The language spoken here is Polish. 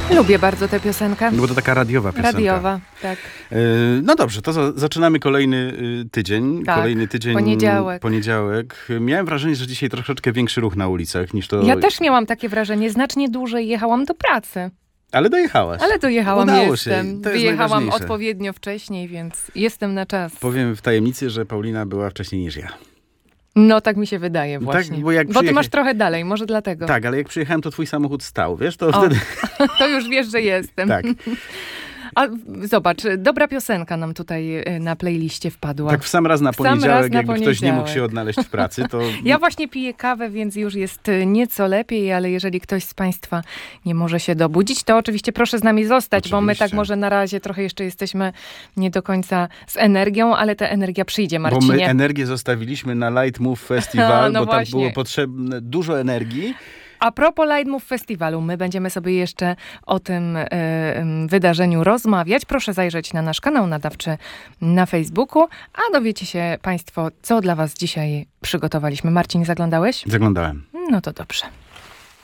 Lubię bardzo tę piosenkę. Bo to taka radiowa piosenka. Radiowa, tak. No dobrze, to zaczynamy kolejny tydzień. Tak, kolejny tydzień. Poniedziałek. Miałem wrażenie, że dzisiaj troszeczkę większy ruch na ulicach niż to... Ja też miałam takie wrażenie. Znacznie dłużej jechałam do pracy. Ale dojechałaś. Ale dojechałam, Udało jestem. się. To jest Wyjechałam najważniejsze. odpowiednio wcześniej, więc jestem na czas. Powiem w tajemnicy, że Paulina była wcześniej niż ja. No tak mi się wydaje właśnie. Tak, bo ty masz trochę dalej, może dlatego. Tak, ale jak przyjechałem, to twój samochód stał, wiesz? To wtedy... To już wiesz, że jestem. Tak. A zobacz, dobra piosenka nam tutaj na playliście wpadła. Tak w sam raz na poniedziałek, jakby ktoś nie mógł się odnaleźć w pracy, to... Ja właśnie piję kawę, więc już jest nieco lepiej, ale jeżeli ktoś z Państwa nie może się dobudzić, to oczywiście proszę z nami zostać, Oczywiście. bo my tak może na razie trochę jeszcze jesteśmy nie do końca z energią, ale ta energia przyjdzie, Marcinie. Bo my energię zostawiliśmy na Light Move Festival, no bo właśnie. tam było potrzebne dużo energii. A propos Light Move Festiwalu, my będziemy sobie jeszcze o tym wydarzeniu rozmawiać. Proszę zajrzeć na nasz kanał nadawczy na Facebooku, a dowiecie się Państwo, co dla Was dzisiaj przygotowaliśmy. Marcin, zaglądałeś? Zaglądałem. No to dobrze.